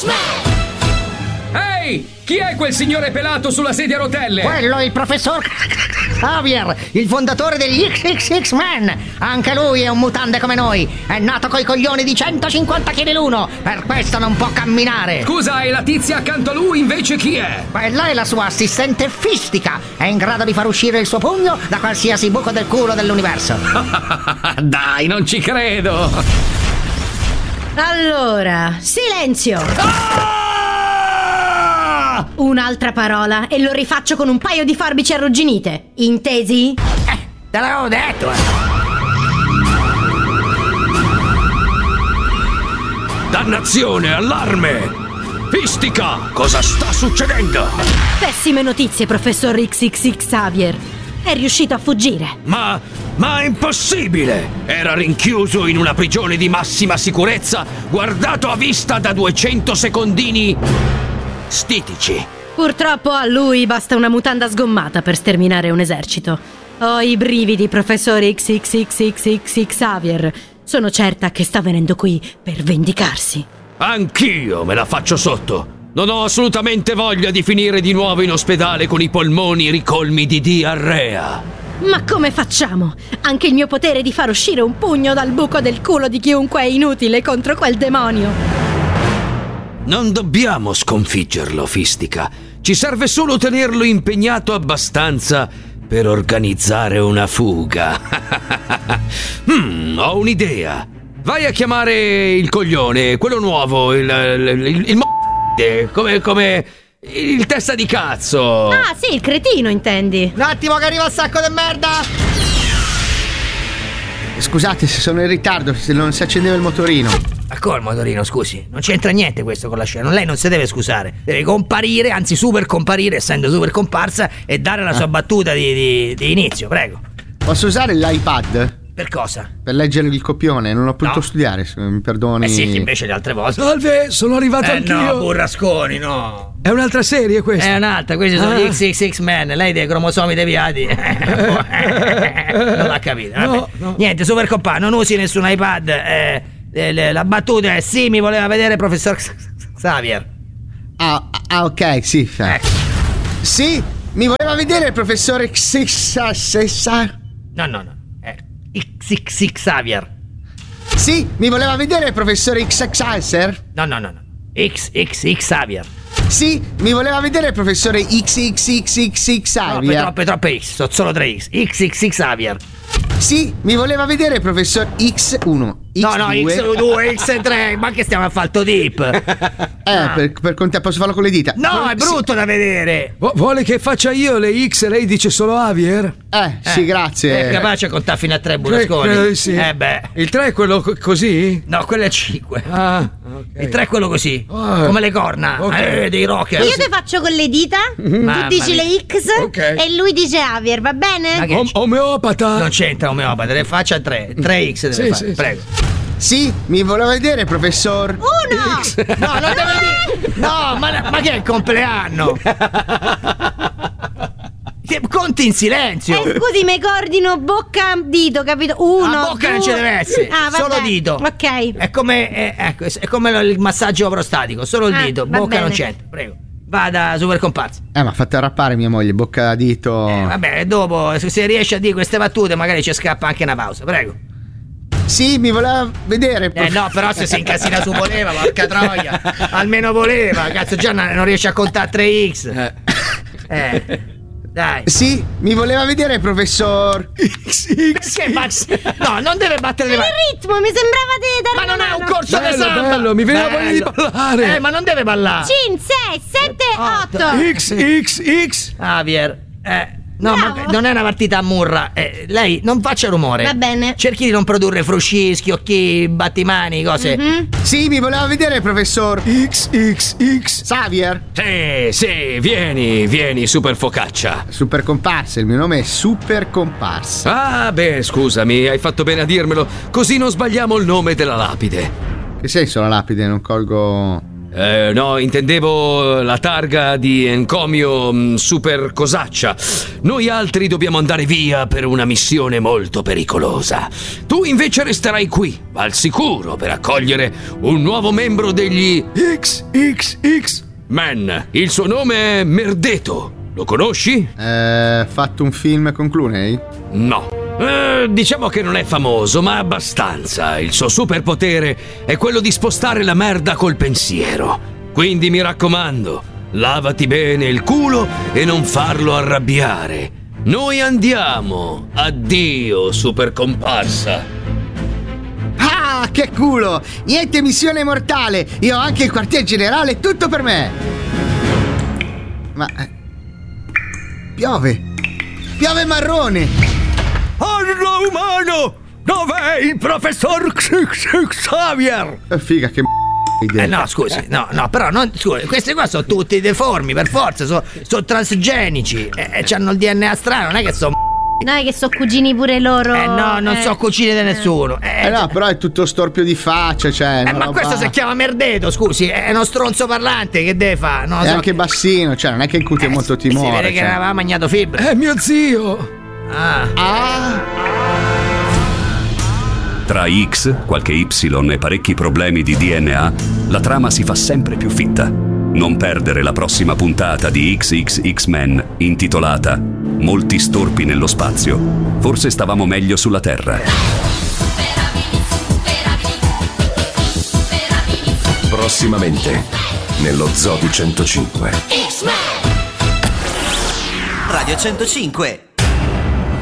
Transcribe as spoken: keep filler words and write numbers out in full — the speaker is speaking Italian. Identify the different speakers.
Speaker 1: X-Men!
Speaker 2: Ehi! Chi è quel signore pelato sulla sedia a rotelle?
Speaker 3: Quello è il professor Xavier, il fondatore degli X X X-Men. Anche lui è un mutante come noi. È nato coi coglioni di centocinquanta chili l'uno. Per questo non può camminare.
Speaker 2: Scusa, e la tizia accanto a lui invece chi è?
Speaker 3: Quella è la sua assistente fistica. È in grado di far uscire il suo pugno da qualsiasi buco del culo dell'universo.
Speaker 2: Dai, non ci credo.
Speaker 4: Allora, silenzio.
Speaker 2: Ah!
Speaker 4: Un'altra parola e lo rifaccio con un paio di forbici arrugginite. Intesi?
Speaker 3: Eh, te l'avevo detto, eh.
Speaker 5: Dannazione, allarme! Fistica, cosa sta succedendo?
Speaker 4: Pessime notizie, professor X X X Xavier. È riuscito a fuggire.
Speaker 5: Ma... ma è impossibile! Era rinchiuso in una prigione di massima sicurezza, guardato a vista da duecento secondini... stitici.
Speaker 4: Purtroppo a lui basta una mutanda sgommata per sterminare un esercito. Ho i brividi, professor X X X X X Xavier. Sono certa che sta venendo qui per vendicarsi.
Speaker 5: Anch'io me la faccio sotto. Non ho assolutamente voglia di finire di nuovo in ospedale con i polmoni ricolmi di diarrea.
Speaker 4: Ma come facciamo? Anche il mio potere di far uscire un pugno dal buco del culo di chiunque è inutile contro quel demonio.
Speaker 5: Non dobbiamo sconfiggerlo, Fistica. Ci serve solo tenerlo impegnato abbastanza per organizzare una fuga. hmm, ho un'idea. Vai a chiamare il coglione, quello nuovo, il... il... il, il m***e, come... come... il testa di cazzo.
Speaker 4: Ah, sì, il cretino, intendi.
Speaker 3: Un attimo che arriva il sacco di merda. Scusate se sono in ritardo, se non si accendeva il motorino.
Speaker 6: Ma come il motorino, scusi? Non c'entra niente questo con la scena. Lei non si deve scusare. Deve comparire, anzi super comparire, essendo super comparsa, e dare la sua ah. battuta di, di, di inizio, prego.
Speaker 3: Posso usare l'iPad?
Speaker 6: Per cosa?
Speaker 3: Per leggere il copione, non ho potuto
Speaker 6: no.
Speaker 3: studiare, se mi perdoni.
Speaker 6: Eh sì, che invece le altre volte.
Speaker 2: Salve, sono arrivato
Speaker 6: eh
Speaker 2: anch'io.
Speaker 6: No, burrasconi, no.
Speaker 2: È un'altra serie questa?
Speaker 6: È un'altra, questi sono ah. gli X X X-Men, lei dei cromosomi deviati. Non l'ha capito.
Speaker 2: No, no.
Speaker 6: Niente, super compà, non usi nessun iPad. Eh, eh, la battuta è sì, mi voleva vedere il professor Xavier.
Speaker 3: Ah, ah ok, sì.
Speaker 6: Ecco.
Speaker 3: Sì, mi voleva vedere il professore X.
Speaker 6: No, no, no. X X X Xavier.
Speaker 3: Sì, mi voleva vedere il professore X Xavier?
Speaker 6: No, no, no, no. X X X Xavier.
Speaker 3: Sì, mi voleva vedere il professore X X X X Xavier.
Speaker 6: Troppe, troppe, troppe X, sono solo tre X. X X X Xavier.
Speaker 3: Sì, mi voleva vedere il professor X uno. X
Speaker 6: no, no,
Speaker 3: due.
Speaker 6: X due, X tre, ma che stiamo a fare il deep?
Speaker 3: Eh, ah. per, per conte posso farlo con le dita.
Speaker 6: No, è brutto sì. da vedere.
Speaker 2: Vuole che faccia io le X e lei dice solo Javier?
Speaker 3: Eh, eh sì, grazie.
Speaker 6: È capace a contare fino a tre, burrasconi?
Speaker 2: Eh, sì.
Speaker 6: Eh beh.
Speaker 2: Il tre è quello co- così?
Speaker 6: No, quello è cinque.
Speaker 2: Ah, ok.
Speaker 6: Il tre è quello così, oh. come le corna, okay. eh, dei rocker.
Speaker 7: Io te faccio con le dita,
Speaker 6: Mamma
Speaker 7: tu dici
Speaker 6: mia.
Speaker 7: le X
Speaker 2: okay.
Speaker 7: e lui dice Javier, va bene?
Speaker 2: O- omeopata.
Speaker 6: Non c'entra omeopata, deve faccia tre, tre X deve
Speaker 2: sì,
Speaker 6: fare,
Speaker 2: sì,
Speaker 6: prego.
Speaker 3: Sì, mi voleva vedere, professor.
Speaker 7: Uno!
Speaker 6: X. No, non deve dire. No, ma, ma che è il compleanno? Conti in silenzio.
Speaker 7: Eh, scusi, mi coordino bocca, dito, capito? Uno.
Speaker 6: La bocca
Speaker 7: due.
Speaker 6: non ci deve essere.
Speaker 7: Ah,
Speaker 6: solo dito.
Speaker 7: Ok.
Speaker 6: È come, è, ecco, è come il massaggio prostatico, solo il
Speaker 7: ah,
Speaker 6: dito, bocca
Speaker 7: bene.
Speaker 6: non c'entra, prego. Vada super comparsa.
Speaker 3: Eh, ma fate arrappare mia moglie, bocca da dito.
Speaker 6: Eh, vabbè, dopo, se riesce a dire queste battute, magari ci scappa anche una pausa, prego.
Speaker 3: Sì, mi voleva vedere.
Speaker 6: Eh no, però se si incasina su voleva, porca troia. Almeno voleva, cazzo, già non riesce a contare tre X. Eh. eh. Dai.
Speaker 3: Sì, mi voleva vedere il professor
Speaker 2: X X.
Speaker 6: Perché bat- No, non deve battere le
Speaker 7: mani. Il ritmo, mi sembrava di dare.
Speaker 6: Ma non è un corso
Speaker 2: bello,
Speaker 6: di samba.
Speaker 2: bello, mi veniva voglia di ballare.
Speaker 6: Eh, ma non deve ballare.
Speaker 7: cinque, sei, sette, otto.
Speaker 2: X X X.
Speaker 6: Javier, eh no, Bravo. ma non è una partita a murra. Eh, lei non faccia rumore.
Speaker 7: Va bene.
Speaker 6: Cerchi di non produrre frusci, schiocchi, battimani, cose.
Speaker 7: Mm-hmm.
Speaker 3: Sì, mi voleva vedere il professor
Speaker 2: X X X
Speaker 3: Xavier.
Speaker 5: Sì, sì, vieni, vieni, super focaccia.
Speaker 3: Super comparsa, il mio nome è Super Comparsa.
Speaker 5: Ah, beh, scusami, hai fatto bene a dirmelo, così non sbagliamo il nome della lapide.
Speaker 3: Che senso la lapide? Non colgo.
Speaker 5: Eh, no, intendevo la targa di encomio mh, super cosaccia. Noi altri dobbiamo andare via per una missione molto pericolosa. Tu invece resterai qui, al sicuro, per accogliere un nuovo membro degli X X X Men. Il suo nome è Merdeto. Lo conosci?
Speaker 1: Eh, fatto un film con Clooney?
Speaker 5: No. Eh, diciamo che non è famoso, ma abbastanza. Il suo superpotere è quello di spostare la merda col pensiero. Quindi mi raccomando, lavati bene il culo e non farlo arrabbiare. Noi andiamo. Addio, super comparsa.
Speaker 1: Ah, che culo! Niente missione mortale! Io ho anche il quartier generale, tutto per me! Ma... Eh, piove! Piove marrone!
Speaker 6: Anno umano! Dov'è il professor Xavier?
Speaker 1: Figa, che idea.
Speaker 6: Eh no, scusi, no, no, però non, scusi, questi qua sono tutti deformi, per forza, sono, sono transgenici e eh, hanno il D N A strano, non è che sono...
Speaker 7: No, è che so cugini pure loro.
Speaker 6: Eh no, non
Speaker 7: eh.
Speaker 6: so cucine di nessuno. Eh,
Speaker 1: Eh no, però è tutto storpio di faccia, cioè.
Speaker 6: eh,
Speaker 1: una
Speaker 6: ma
Speaker 1: roba-
Speaker 6: questo si chiama Merdeto, scusi, è uno stronzo parlante, che deve fare? Non lo
Speaker 1: È
Speaker 6: so.
Speaker 1: anche bassino, cioè non è che il culo è molto
Speaker 6: Si
Speaker 1: timore.
Speaker 6: vede che
Speaker 1: cioè.
Speaker 6: aveva mangiato fibre.
Speaker 5: È mio zio.
Speaker 6: Ah.
Speaker 1: Ah!
Speaker 8: Tra X, qualche Y e parecchi problemi di D N A, la trama si fa sempre più fitta. Non perdere la prossima puntata di X X X Men, intitolata Molti storpi nello spazio. Forse stavamo meglio sulla Terra.
Speaker 9: Prossimamente, nello Zoo di centocinque.
Speaker 10: Radio centocinque.